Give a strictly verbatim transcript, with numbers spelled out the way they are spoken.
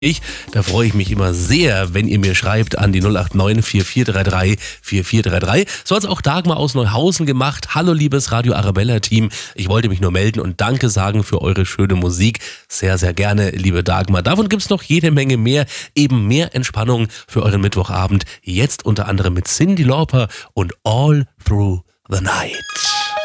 Ich, da freue ich mich immer sehr, wenn ihr mir schreibt an die null acht neun vier vier drei drei vier vier drei drei. So hat's auch Dagmar aus Neuhausen gemacht. Hallo liebes Radio Arabella Team. Ich wollte mich nur melden und Danke sagen für eure schöne Musik. Sehr, sehr gerne, liebe Dagmar. Davon gibt's noch jede Menge mehr. Eben mehr Entspannung für euren Mittwochabend. Jetzt unter anderem mit Cyndi Lauper und All Through the Night.